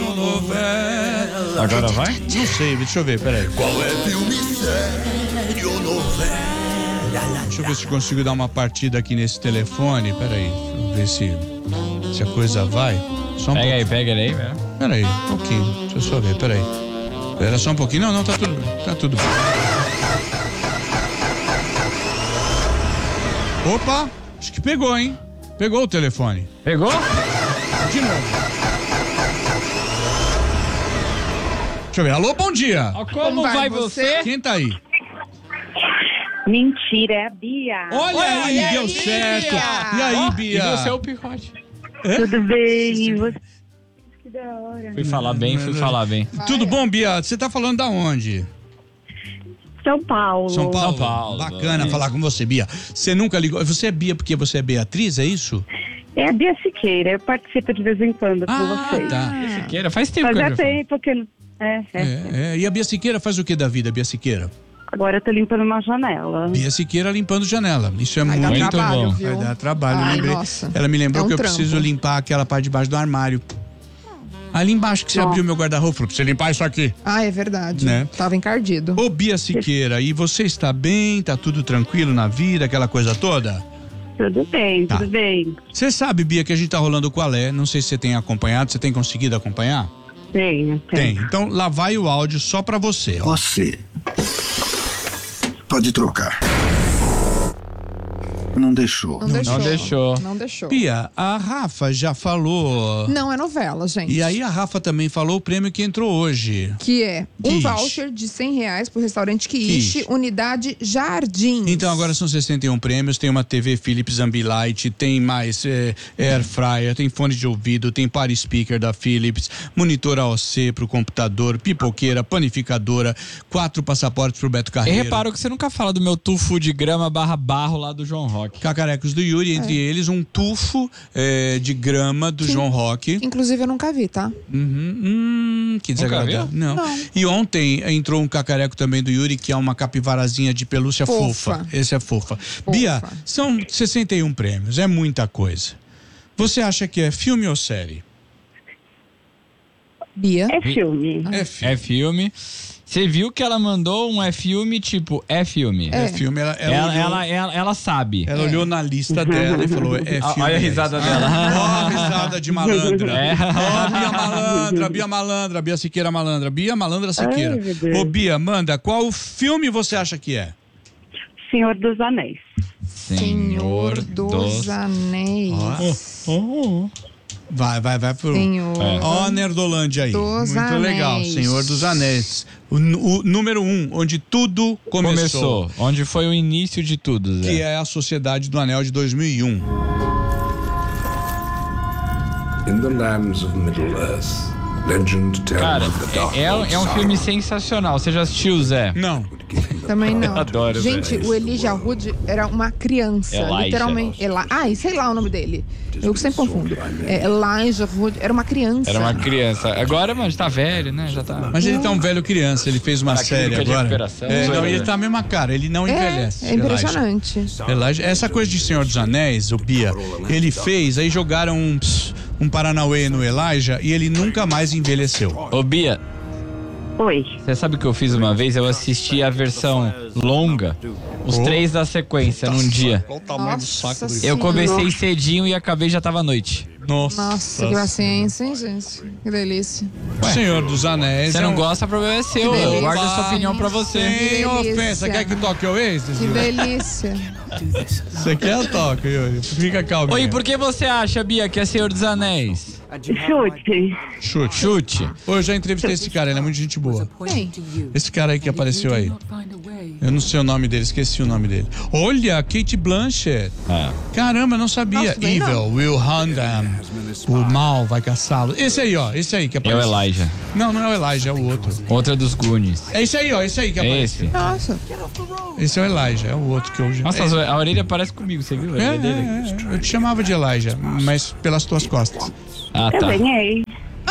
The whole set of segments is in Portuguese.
novela. Agora vai? Não sei, deixa eu ver, peraí. Qual é filme, série ou novela? Deixa eu ver se eu consigo dar uma partida aqui nesse telefone. Peraí, deixa eu ver se a coisa vai. Só um Pega aí, pouquinho. pega ele aí, velho. Peraí, um pouquinho. Deixa eu só ver, peraí. Espera só um pouquinho. Não, tá tudo bem. Opa, acho que pegou, hein? Pegou o telefone. Pegou? De novo. Deixa eu ver. Alô, bom dia. Como vai você? Quem tá aí? Mentira, é a Bia. Olha aí, deu Bia. certo. E aí, Bia? E você é o picote. Tudo bem? E você? Que da hora. Fui falar bem. Tudo bom, Bia? Você tá falando da onde? São Paulo. São Paulo. São Paulo. Bacana Isso. falar com você, Bia. Você nunca ligou. Você é Bia porque você é Beatriz, é isso? É a Bia Siqueira. Eu participo de vez em quando com vocês. Tá. Siqueira, faz tempo que eu Fazia já falo. tempo que... E a Bia Siqueira faz o que da vida, Bia Siqueira? Agora eu tô limpando uma janela. Bia Siqueira limpando janela. Isso é Vai dar muito trabalho, bom. viu? Vai dar trabalho. Ai, Lembrei. nossa. Ela me lembrou É um que eu trampo. preciso limpar aquela parte de baixo do armário. Ali embaixo que você abriu meu guarda-roupa, falou pra você limpar isso aqui. Ah, é verdade. Né? Tava encardido. Ô, Bia Siqueira, e você está bem? Tá tudo tranquilo na vida, aquela coisa toda? Tudo bem, Tá. tudo bem. Você sabe, Bia, que a gente tá rolando o Qual É? Não sei se você tem acompanhado, você tem conseguido acompanhar? Tenho. Tem. Então lá vai o áudio só pra você, ó. Você pode trocar. Não deixou. Não deixou. Bia, a Rafa já falou. Não é novela, gente. E aí a Rafa também falou o prêmio que entrou hoje. Que é um Quiche. voucher de R$100 pro restaurante Quiche, unidade Jardim. Então agora são 61 prêmios, tem uma TV Philips Ambilight, tem mais Air Fryer, tem fone de ouvido, tem Party Speaker da Philips, monitor AOC pro computador, pipoqueira, panificadora, 4 passaportes pro Beto E Carreiro. reparo que você nunca fala do meu tufo de grama /barro lá do João Rock. Cacarecos do Yuri, entre eles um tufo de grama do João Rock. Inclusive eu nunca vi, tá? Que desagradável. viu? Não. E ontem entrou um cacareco também do Yuri, que é uma capivarazinha de pelúcia fofa. Esse é fofa. Bia, são 61 prêmios, é muita coisa. Você acha que é filme ou série? Bia. É filme. É filme. É filme. Você viu que ela mandou um filme, tipo, é filme. É filme, Ela sabe. ela olhou na lista dela e falou, é filme. Olha a risada dela. Ó, a risada de malandra. É. Ó, Bia malandra, Bia Siqueira malandra, Bia malandra Siqueira. Ai, meu Deus. Ô, Bia, manda, qual filme você acha que é? Senhor dos Anéis. Senhor dos Anéis. Vai pro... Senhor Ó, a Nerdolândia aí. dos Muito legal. Anéis. Senhor dos Anéis. O número 1, onde tudo começou. Onde foi o início de tudo, Zé. Que é a Sociedade do Anel de 2001. In the lands of Middle-earth, legend tells Cara, of the dark é um Sauron. filme sensacional. Você já assistiu, Zé? Não. Também não. Adoro, Gente, velho. o Elijah Wood era uma criança. Elijah. Literalmente. E sei lá o nome dele. Eu sempre confundo. Elijah Wood era uma criança. Era uma criança. Agora, mano, tá velho, né? Já tá... Mas ele tá um velho criança, ele fez uma Para série clínica de agora. recuperação. Não, ele tá a mesma cara, ele não envelhece. É impressionante. Elijah. Essa coisa de Senhor dos Anéis, o Bia, ele fez, aí jogaram um Paranauê no Elijah e ele nunca mais envelheceu. Ô, Bia, Oi. você sabe o que eu fiz uma vez? Eu assisti a versão longa, os 3 da sequência, num dia. Qual o tamanho do saco do Eu comecei cedinho e acabei já tava à noite. Nossa, que paciência, hein, gente? Que delícia. Senhor dos Anéis. Você não gosta, o problema é seu. delícia. Eu guardo a sua opinião pra você. Sem delícia. ofensa, quer que toque o ex? Que delícia. Você quer toque, Yuri? Fica calmo. Oi, por que você acha, Bia, que é Senhor dos Anéis? Chute. Chute. Ô, eu já entrevistei esse cara, ele é muito gente boa. Quem? Esse cara aí que apareceu aí. Eu não sei o nome dele, esqueci o nome dele. Olha, Kate Blanchett. Caramba, não sabia. Nossa, bem Evil, não. Will Hunt them. O mal vai caçá-lo. Esse aí, ó. Esse aí que É o apareceu. Elijah. Não, não é o Elijah, é o outro. Outra dos Goonies. É esse aí, ó. Esse aí que É apareceu. esse. Nossa. Esse é o Elijah, é o outro que eu já. Nossa, a orelha parece comigo, você viu? A orelha dele? Eu te chamava de Elijah, mas pelas tuas costas. Ah, Eu tá. ganhei.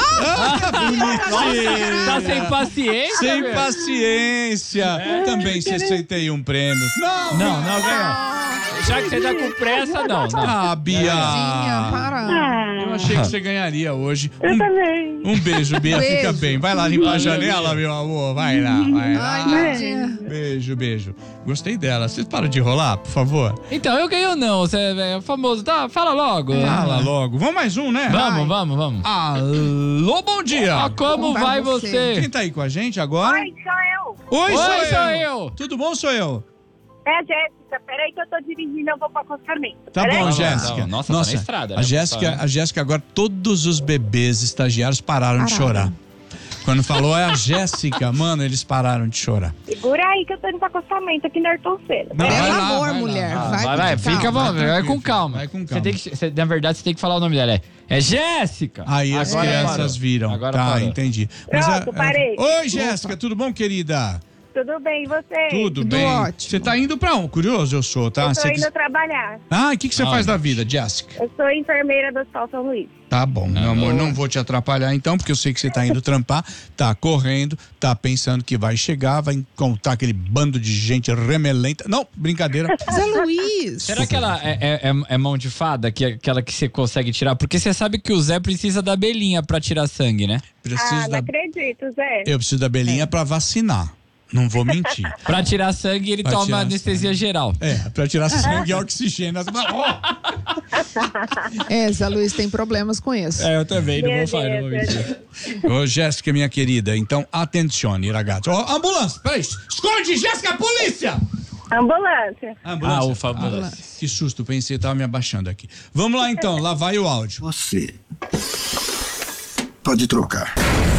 Tá sem paciência, Sem velho? paciência. Também 61 prêmios. Não Não, ganhou. Já que você tá com pressa, não. Ah, Bia. Tadinha, para. Eu achei que você ganharia hoje. Eu também. Um beijo, Bia. Beijo. Fica bem. Vai lá limpar a janela, meu amor. Vai lá, vai lá. Ai, tadinha. Beijo, beijo. Gostei dela. Vocês param de enrolar, por favor? Então, eu ganhei ou não? Você é famoso. Tá, fala logo. Fala logo. Vamos mais um, né? Vamos. Alô, bom dia. Ah, como vai você? Quem tá aí com a gente agora? Oi, sou eu. Oi, Oi, sou eu. Tudo bom, sou eu? É a Jéssica. Peraí que eu tô dirigindo, eu vou pro acostamento. Tá Peraí. bom, Tá bom, Jéssica. tá bom. Nossa, tá na estrada, né, a Jéssica agora, todos os bebês estagiários pararam de chorar. Quando falou é a Jéssica, mano, eles pararam de chorar. Segura aí que eu tô indo pro acostamento aqui na Artonceira. Não, Pelo vai lá, amor, vai lá. mulher. Vai, com fica calma. bom, vai com calma. Vai com Você calma. tem que, na verdade, você tem que falar o nome dela. É Jéssica. Aí as Agora crianças parou. viram. Agora tá, parou. entendi. Pronto, parei. Oi, Jéssica, tudo bom, querida? Tudo bem, e você? Tudo Tudo bem. ótimo. Você tá indo pra onde? Curioso eu sou, tá? Eu tô Você indo trabalhar. Ah, o que você Ah, faz da gente. vida, Jéssica? Eu sou enfermeira do Hospital São Luís. Tá bom, meu amor, não vou te atrapalhar então, porque eu sei que você tá indo trampar, tá correndo, tá pensando que vai chegar, vai encontrar aquele bando de gente remelenta. Não, brincadeira. Zé Luiz. Será que ela é mão de fada, que é aquela que você consegue tirar? Porque você sabe que o Zé precisa da abelhinha pra tirar sangue, né? Preciso não acredito, Zé. Eu preciso da belinha pra vacinar. Não vou mentir. Pra tirar sangue, ele Pra toma tirar anestesia geral. É, pra tirar sangue e oxigênio. É, Zé Luiz tem problemas com isso. Eu também, Meu Deus, meu Deus. Ô, Jéssica, minha querida, então, atencione, ragazzi. Ó, ambulância, peraí. Esconde, Jéssica, polícia! Ambulância. Ambulância. ufa, ambulância. Que susto, pensei, tava me abaixando aqui. Vamos lá então, lá vai o áudio. Você pode trocar.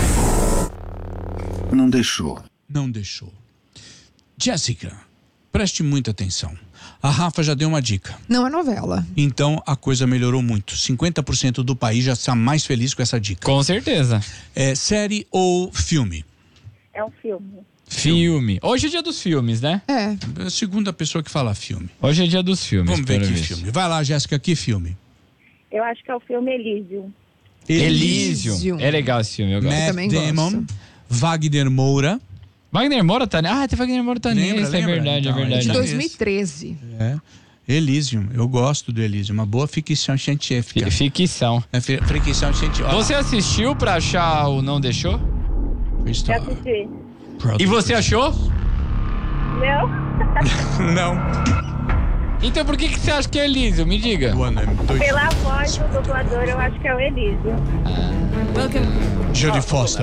Não deixou. Não deixou. Jéssica, preste muita atenção. A Rafa já deu uma dica. Não é novela. Então a coisa melhorou muito. 50% do país já está mais feliz com essa dica. Com certeza. É série ou filme? É um filme. Filme. Hoje é dia dos filmes, né? É. É a segunda pessoa que fala filme. Hoje é dia dos filmes. Vamos ver pelo que visto. filme. Vai lá, Jéssica, que filme? Eu acho que é o filme Elísio. Elísio. É legal esse filme, eu gosto. Matt também Damon, gosto. Wagner Moura. Wagner Moura tá nesse. Ah, tem Wagner Moura tá Lembra, nesse, é lembra? verdade, Então, é verdade. De Já 2013. É. Elysium, eu gosto do Elysium, uma boa ficção científica. Ficção. É ficção científica. Você assistiu pra achar o Não Deixou? Já assisti. E você achou? Não? Não. Então por que você acha que é Elísio? Me diga. Pela voz do dublador, eu acho que é o Elísio. Jodie Foster.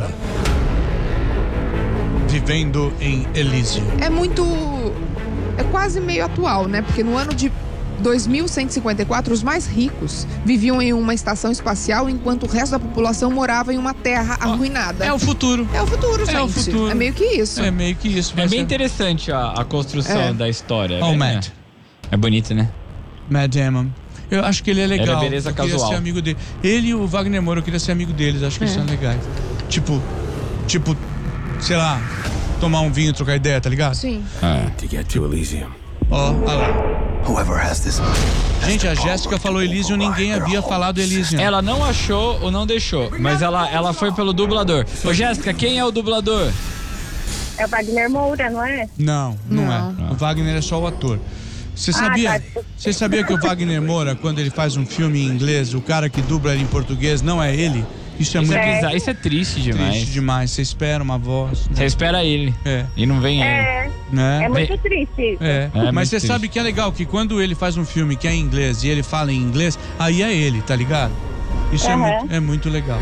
Vivendo em Elysium. É muito... É quase meio atual, né? Porque no ano de 2154, os mais ricos viviam em uma estação espacial, enquanto o resto da população morava em uma terra arruinada. É o futuro. É o futuro, gente. É o futuro. É meio que isso. É meio que isso. É bem interessante a construção É. da história. Ó, o né? Matt. É bonito, né? Matt Damon. Eu acho que ele é legal. Ele é beleza eu queria casual. ser amigo dele. Ele e o Wagner Moura, eu queria ser amigo deles. Acho que eles são legais. Tipo, sei lá, tomar um vinho, trocar ideia, tá ligado? Sim. To get to Elysium. Ó, olha lá. Whoever has this. Gente, a Jéssica falou Elysium, ninguém havia falado Elysium. Ela não achou ou não deixou, mas ela foi pelo dublador. Ô, Jéssica, quem é o dublador? É o Wagner Moura, não é? Não é. O Wagner é só o ator. Você sabia que o Wagner Moura, quando ele faz um filme em inglês, o cara que dubla ele em português não é ele? Isso é Isso muito é bizarro, isso é triste demais. triste demais. Você espera uma voz. Você espera ele É. e não vem ele. É. Né? É muito triste isso. É. É, Mas muito você triste. sabe que é legal que quando ele faz um filme que é em inglês e ele fala em inglês, aí é ele, tá ligado? Isso é muito legal.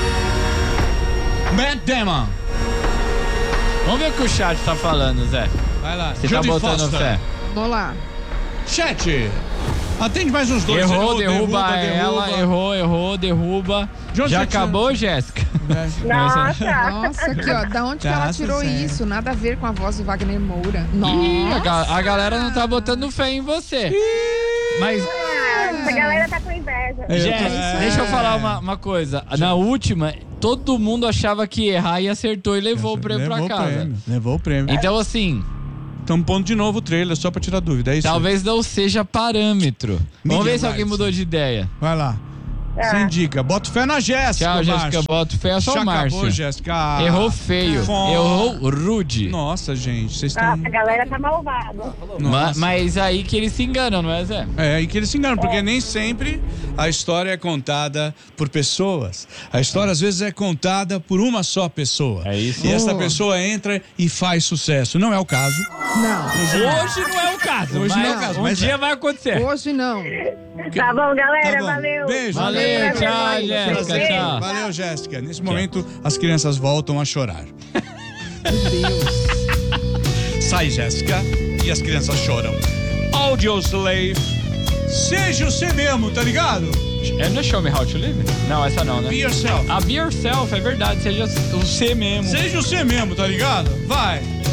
Matt Damon. Vamos ver o que o chat tá falando, Zé. Vai lá. Você tá Jodie botando Foster. fé. Vamos lá. Chat. Atende mais uns dois. Errou, derruba ela, errou, derruba. De onde Já você acabou, Jéssica? Nossa. Nossa, aqui, ó. Da onde que Tá, ela tirou sério. isso? Nada a ver com a voz do Wagner Moura. Ih, Nossa. a galera não tá botando fé em você. Mas, Essa galera tá com inveja. Jéssica, deixa eu falar uma coisa. Na última, todo mundo achava que ia errar e acertou e levou o prêmio pra casa. Levou o prêmio. Então, assim, Estamos pondo de novo o trailer só pra tirar dúvida, é isso? talvez não seja parâmetro. Vamos ver se alguém Milionários. mudou de ideia. Vai lá. Sem dica. Bota fé na Jéssica, Tchau, Jéssica. Márcio. Boto fé, só Já Márcia. acabou, Jéssica. Errou feio. Errou rude. Nossa, gente, vocês A estão... galera tá malvada. Mas aí que eles se enganam, não é, Zé? É aí que eles se enganam, porque nem sempre a história é contada por pessoas. A história, às vezes, é contada por uma só pessoa. É isso. E essa pessoa entra e faz sucesso. Não é o caso. Não, Hoje não é o caso. Hoje mas não é o caso, Um mas dia é. vai acontecer. hoje não. Tá bom, galera. Tá bom. Valeu. Beijo. Valeu, tchau, Valeu. Jéssica. Prazer. Tchau. Valeu, Jéssica. Nesse momento, as crianças voltam a chorar. Meu Deus. Sai, Jéssica, e as crianças choram. Audioslave. Seja você mesmo, tá ligado? É no Show Me How to Live? Não, essa não, né? Be yourself. A Be Yourself, é verdade. Seja o C mesmo. Seja você mesmo, tá ligado? Vai.